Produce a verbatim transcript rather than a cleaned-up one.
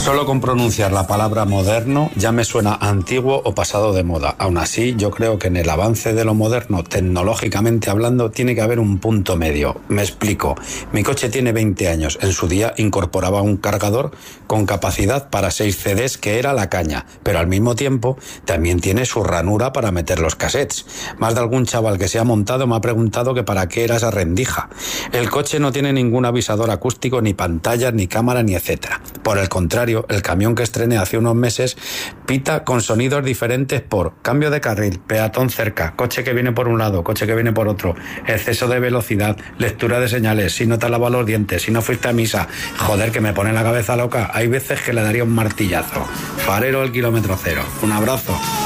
Solo con pronunciar la palabra moderno ya me suena antiguo o pasado de moda. Aún así, yo creo que en el avance de lo moderno, tecnológicamente hablando, tiene que haber un punto medio. Me explico. Mi coche tiene veinte años. En su día incorporaba un cargador con capacidad para seis C Ds, que era la caña, pero al mismo tiempo también tiene su ranura para meter los cassettes. Más de algún chaval que se ha montado me ha preguntado que para qué era esa rendija. El coche no tiene ningún avisador acústico, ni pantallas, ni cámara, ni etcétera. Por el contrario, el camión que estrené hace unos meses pita con sonidos diferentes por cambio de carril, peatón cerca, coche que viene por un lado, coche que viene por otro, exceso de velocidad, lectura de señales, si no te has lavado los dientes, si no fuiste a misa. Joder, que me pone la cabeza loca. Hay veces que le daría un martillazo. Farero el kilómetro cero. Un abrazo.